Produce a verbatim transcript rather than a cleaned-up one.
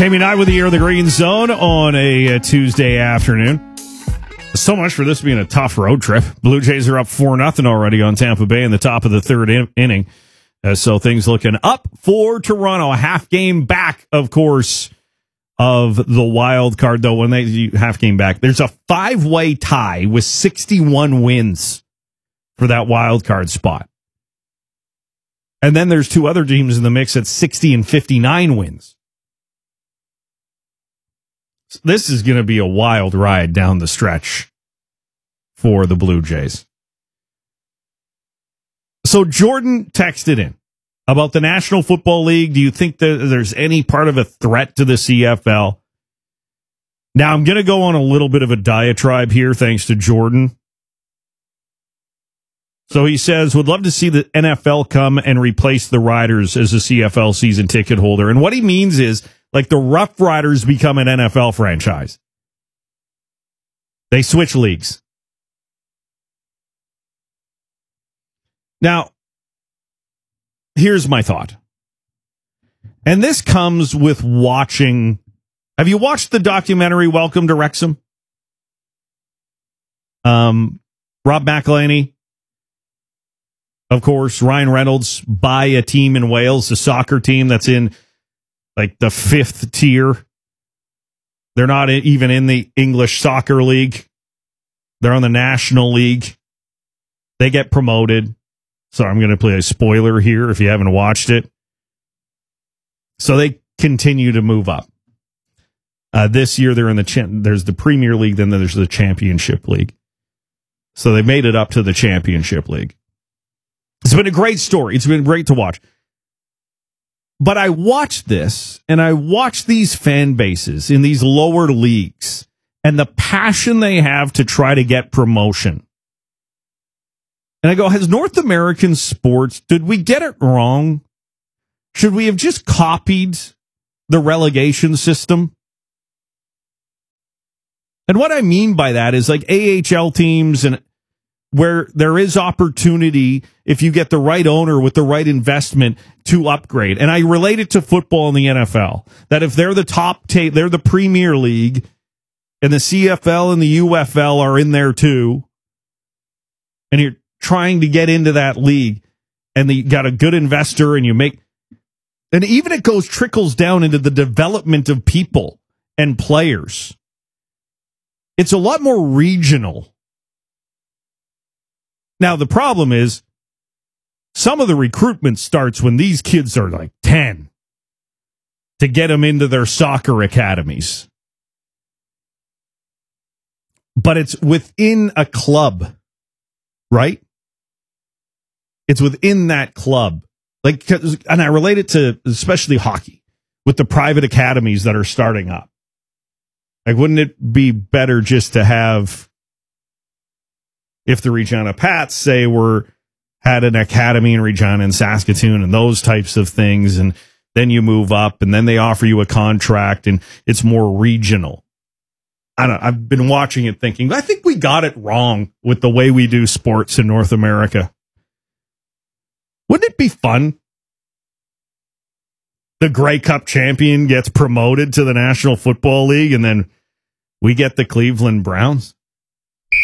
Jamie Knight with the Air of the Green Zone on a, a Tuesday afternoon. So much for this being a tough road trip. Blue Jays are up four nothing already on Tampa Bay in the top of the third in- inning. Uh, so things looking up for Toronto. A half game back, of course, of the wild card, though. When they half game back, there's a five-way tie with sixty-one wins for that wild card spot. And then there's two other teams in the mix at sixty and fifty-nine wins. This is going to be a wild ride down the stretch for the Blue Jays. So Jordan texted in about the National Football League. Do you think that there's any part of a threat to the C F L? Now, I'm going to go on a little bit of a diatribe here, thanks to Jordan. So he says, would love to see the N F L come and replace the Riders as a C F L season ticket holder. And what he means is, like, the Rough Riders become an N F L franchise. They switch leagues. Now, here's my thought. And this comes with watching. Have you watched the documentary Welcome to Wrexham? Um, Rob McElhenney, of course, Ryan Reynolds buy a team in Wales, a soccer team that's in like the fifth tier. They're not even in the English Soccer League. They're on the National League. They get promoted. So I'm going to play a spoiler here if you haven't watched it. So they continue to move up. Uh, this year they're in the cha- there's the Premier League, then there's the Championship League. So they made it up to the Championship League. It's been a great story. It's been great to watch. But I watched this, and I watched these fan bases in these lower leagues and the passion they have to try to get promotion. And I go, has North American sports, did we get it wrong? Should we have just copied the relegation system? And what I mean by that is like A H L teams and where there is opportunity if you get the right owner with the right investment to upgrade. And I relate it to football in the N F L, that if they're the top, ta- they're the Premier League, and the C F L and the U F L are in there too, and you're trying to get into that league, and you got a good investor, and you make, and even it goes, trickles down into the development of people and players. It's a lot more regional. Now, the problem is some of the recruitment starts when these kids are like ten to get them into their soccer academies. But it's within a club, right? It's within that club. Like, and I relate it to especially hockey with the private academies that are starting up. Like, wouldn't it be better just to have, if the Regina Pats, say, were had an academy in Regina and Saskatoon and those types of things, and then you move up and then they offer you a contract and it's more regional. I don't know. I've been watching it thinking, I think we got it wrong with the way we do sports in North America. Wouldn't it be fun? The Grey Cup champion gets promoted to the National Football League and then we get the Cleveland Browns.